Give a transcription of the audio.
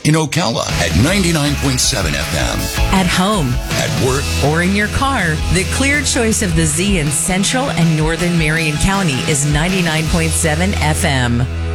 In Ocala at 99.7 FM. At home, At work, or in your car, the clear choice of the Z in Central and Northern Marion County is 99.7 FM.